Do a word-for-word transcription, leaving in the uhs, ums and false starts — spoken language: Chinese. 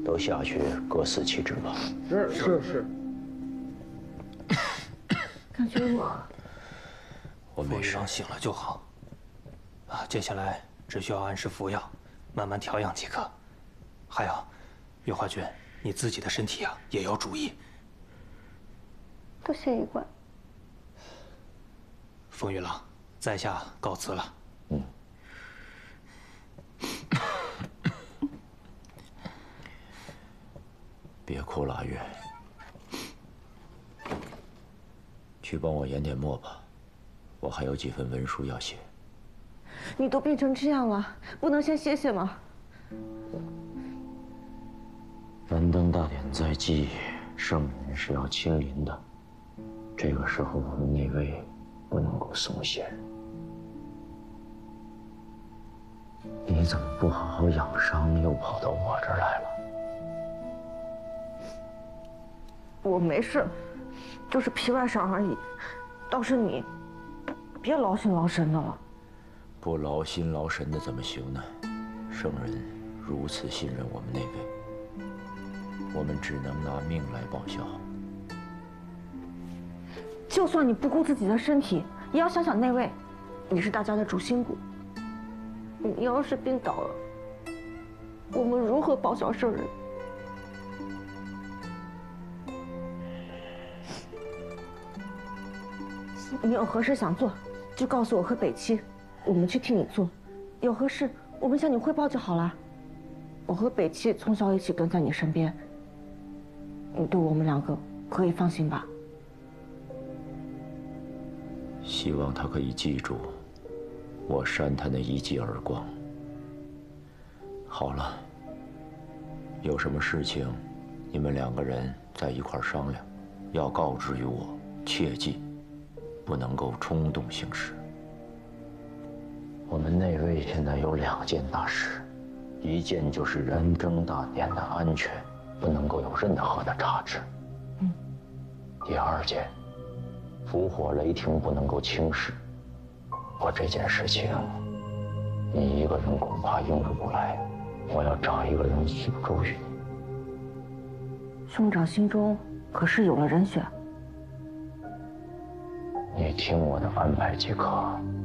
都下去各司其职吧。 是是是。 感觉我， 我没事， 醒了就好。啊，接下来只需要按时服药，慢慢调养即可。还有，月华君，你自己的身体啊也要注意。 多谢医官。 风玉郎，在下告辞了。 嗯。别哭了，阿月。去帮我研点墨吧，我还有几份文书要写。 你都病成这样了，不能先歇歇吗？ 燃灯大典在即，圣人是要亲临的。这个时候，我们内卫不能够松懈。你怎么不好好养伤，又跑到我这儿来了？ 我没事，就是皮外伤而已。倒是你，别劳心劳神的了。 不劳心劳神的怎么行呢？圣人如此信任我们内卫，我们只能拿命来报效。 就算你不顾自己的身体，也要想想内卫，你是大家的主心骨。你要是病倒了，我们如何报效圣人？你有何事想做，就告诉我和北七，我们去替你做。有何事，我们向你汇报就好了。我和北七从小一起跟在你身边，你对我们两个可以放心吧？ 希望他可以记住我扇他那一记耳光。好了，有什么事情，你们两个人在一块商量，要告知于我，切记不能够冲动行事。我们内卫现在有两件大事，一件就是燃灯大典的安全不能够有任何的差池。 嗯。 第二件，伏火雷霆不能够轻视。我这件事情，你一个人恐怕应付不来，我要找一个人辅助于你。 兄长心中可是有了人选？ 你听我的安排即可。